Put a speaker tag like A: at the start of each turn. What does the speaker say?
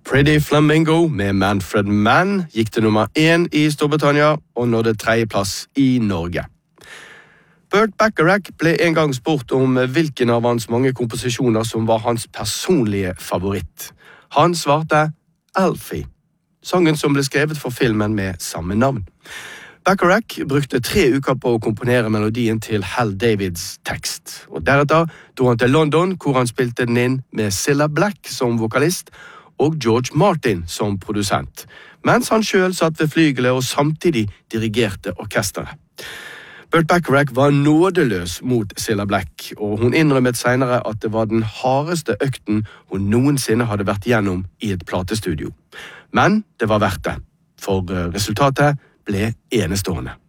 A: Pretty Flamingo med Manfred Mann gikk til nummer 1 i Storbritannia og nådde 3. plass i Norge. Burt Bacharach ble en gang spurt om hvilken av hans mange komposisjoner som var hans personlige favoritt. Han svarte Alfie, sangen som ble skrevet for filmen med samme navn. Bacharach brukte 3 uker på å komponere melodien til Hal Davids tekst, og deretter dro han til London, hvor han spilte den inn med Cilla Black som vokalist og George Martin som produsent, mens han selv satt ved flygelet og samtidig dirigerte orkesteret. Burt Bacharach var nådeløs mot Cilla Black, og hun innrømmet senere at det var den hardeste økten hun noensinne hadde vært gjennom i et platestudio. Men det var verdt det, for resultatet ble enestående.